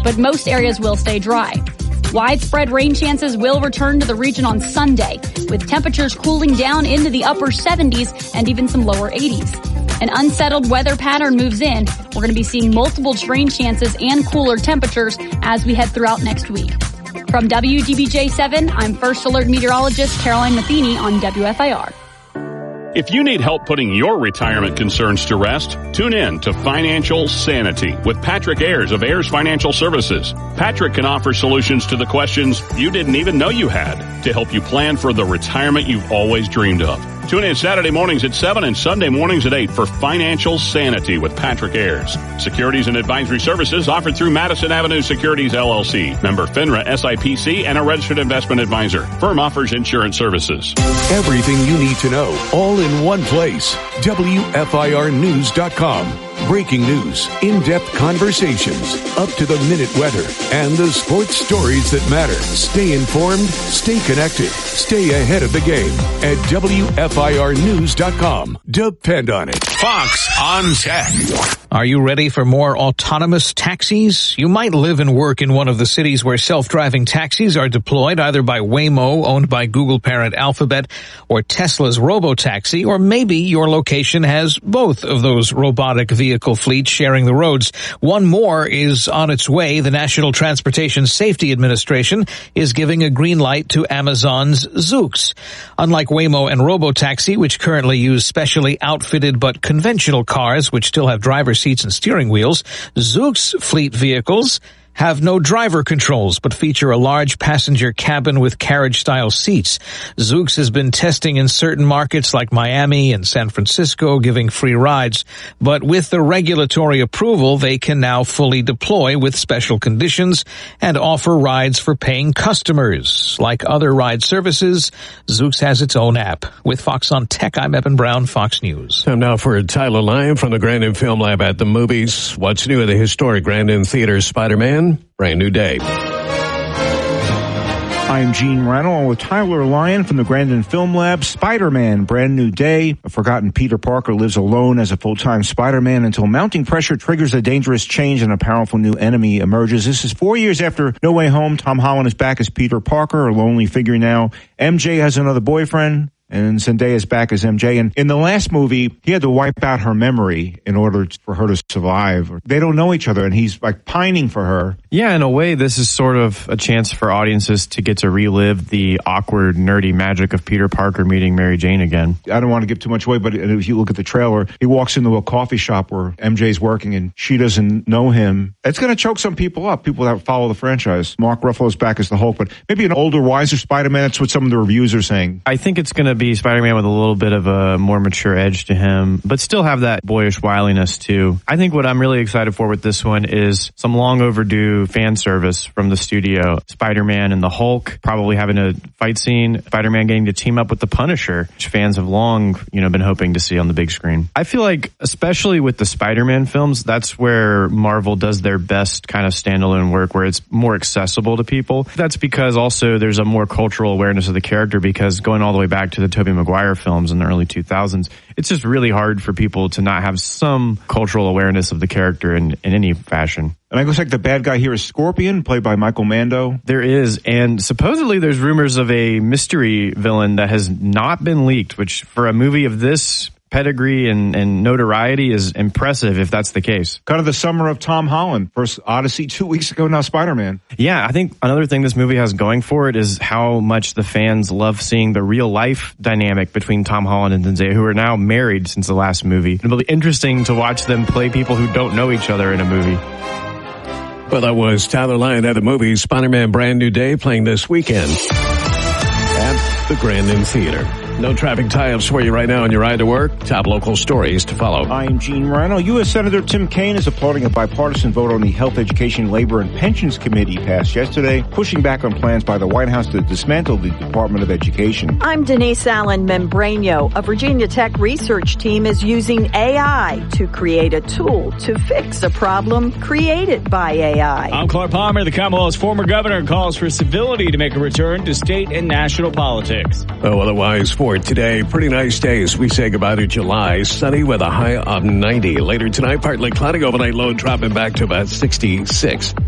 but most areas will stay dry. Widespread rain chances will return to the region on Sunday, with temperatures cooling down into the upper 70s and even some lower 80s. An unsettled weather pattern moves in. We're going to be seeing multiple rain chances and cooler temperatures as we head throughout next week. From WDBJ7, I'm First Alert Meteorologist Caroline Matheny on WFIR. If you need help putting your retirement concerns to rest, tune in to Financial Sanity with Patrick Ayers of Ayers Financial Services. Patrick can offer solutions to the questions you didn't even know you had to help you plan for the retirement you've always dreamed of. Tune in Saturday mornings at 7 and Sunday mornings at 8 for Financial Sanity with Patrick Ayers. Securities and advisory services offered through Madison Avenue Securities, LLC. Member FINRA SIPC and a registered investment advisor. Firm offers insurance services. Everything you need to know, all in one place. WFIRnews.com. Breaking news, in-depth conversations, up-to-the-minute weather, and the sports stories that matter. Stay informed, stay connected, stay ahead of the game at WFIRnews.com. Depend on it. Fox on Tech. Are you ready for more autonomous taxis? You might live and work in one of the cities where self-driving taxis are deployed, either by Waymo, owned by Google parent Alphabet, or Tesla's Robotaxi, or maybe your location has both of those robotic vehicle fleets sharing the roads. One more is on its way. The National Transportation Safety Administration is giving a green light to Amazon's Zoox. Unlike Waymo and Robotaxi, which currently use specially outfitted but conventional cars which still have driver's seats and steering wheels, Zoox fleet vehicles have no driver controls, but feature a large passenger cabin with carriage-style seats. Zoox has been testing in certain markets like Miami and San Francisco, giving free rides. But with the regulatory approval, they can now fully deploy with special conditions and offer rides for paying customers. Like other ride services, Zoox has its own app. With Fox on Tech, I'm Evan Brown, Fox News. Time now for Tyler Lyon from the Grandin Film Lab at the movies. What's new at the historic Grandin Theater? Spider-Man, brand new day. I'm Gene Reynolds with Tyler Lyon from the Grandin Film Lab. Spider-Man, brand new day. A forgotten Peter Parker lives alone as a full-time Spider-Man until mounting pressure triggers a dangerous change and a powerful new enemy emerges. This is 4 years after No Way Home. Tom Holland is back as Peter Parker, a lonely figure now. MJ has another boyfriend, and Zendaya's back as MJ. And in the last movie, he had to wipe out her memory in order for her to survive. They don't know each other, and he's like pining for her. Yeah, in a way, this is sort of a chance for audiences to get to relive the awkward, nerdy magic of Peter Parker meeting Mary Jane again. I don't want to give too much away, but if you look at the trailer, he walks into a coffee shop where MJ's working, and she doesn't know him. It's going to choke some people up, people that follow the franchise. Mark Ruffalo's back as the Hulk, but maybe an older, wiser Spider-Man. That's what some of the reviews are saying. I think it's going to be Spider-Man with a little bit of a more mature edge to him, but still have that boyish wiliness too. I think what I'm really excited for with this one is some long overdue fan service from the studio. Spider-Man and the Hulk probably having a fight scene. Spider-Man getting to team up with the Punisher, which fans have long, been hoping to see on the big screen. I feel like, especially with the Spider-Man films, that's where Marvel does their best kind of standalone work, where it's more accessible to people. That's because also there's a more cultural awareness of the character, because going all the way back to the Tobey Maguire films in the early 2000s, it's just really hard for people to not have some cultural awareness of the character in any fashion. And it looks like the bad guy here is Scorpion, played by Michael Mando. There is, and supposedly there's rumors of a mystery villain that has not been leaked, which for a movie of this pedigree and notoriety is impressive if that's the case. Kind of the summer of Tom Holland. First Odyssey 2 weeks ago, now Spider-Man. Yeah, I think another thing this movie has going for it is how much the fans love seeing the real life dynamic between Tom Holland and Zendaya, who are now married since the last movie. It'll be interesting to watch them play people who don't know each other in a movie. Well, that was Tyler Lyon at the movies. Spider-Man brand new day playing this weekend at the Grandin Theater. No traffic tie-ups for you right now on your ride to work. Top local stories to follow. I'm Gene Rano. U.S. Senator Tim Kaine is applauding a bipartisan vote on the Health, Education, Labor, and Pensions Committee passed yesterday, pushing back on plans by the White House to dismantle the Department of Education. I'm Denise Allen Membrano. A Virginia Tech research team is using AI to create a tool to fix a problem created by AI. I'm Clark Palmer. The Commonwealth's former governor calls for civility to make a return to state and national politics. Oh, otherwise, for today, pretty nice day as we say goodbye to July. Sunny with a high of 90. Later tonight, partly cloudy, overnight low dropping back to about 66.